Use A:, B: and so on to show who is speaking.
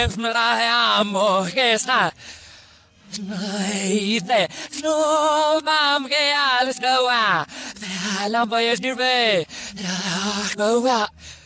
A: Amo che sta Snaide Snow mam che al scoa Falam boy is near me Go